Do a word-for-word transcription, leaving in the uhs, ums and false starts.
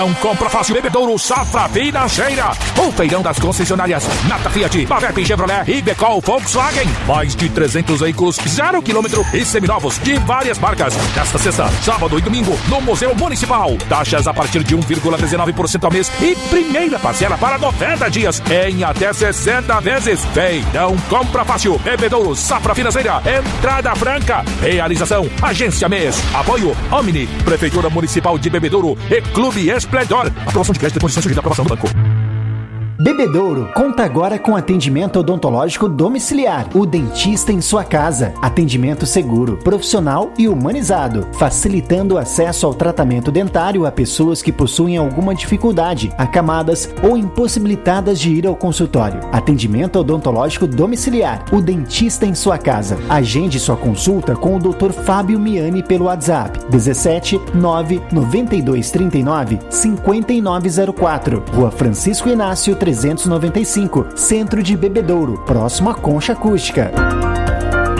Não compra fácil Bebedouro Safra Financeira. O feirão das concessionárias Nata Fiat, Mavep Chevrolet e Becol Volkswagen. Mais de trezentos veículos zero quilômetro e seminovos de várias marcas. Nesta sexta, sábado e domingo no Museu Municipal. Taxas a partir de um vírgula dezenove por cento ao mês e primeira parcela para noventa dias em até sessenta vezes. Feirão compra fácil Bebedouro Safra Financeira. Entrada franca. Realização Agência M E S. Apoio Omni, Prefeitura Municipal de Bebedouro e Clube Esplendor. Aprovação de crédito e condições sujeita à aprovação do banco. Bebedouro conta agora com atendimento odontológico domiciliar. O dentista em sua casa. Atendimento seguro, profissional e humanizado, facilitando o acesso ao tratamento dentário a pessoas que possuem alguma dificuldade, acamadas ou impossibilitadas de ir ao consultório. Atendimento odontológico domiciliar. O dentista em sua casa. Agende sua consulta com o doutor Fábio Miani pelo WhatsApp dezessete nove noventa e dois trinta e nove cinquenta e nove zero quatro. Rua Francisco Inácio trezentos e noventa e cinco, Centro de Bebedouro, próximo à Concha Acústica.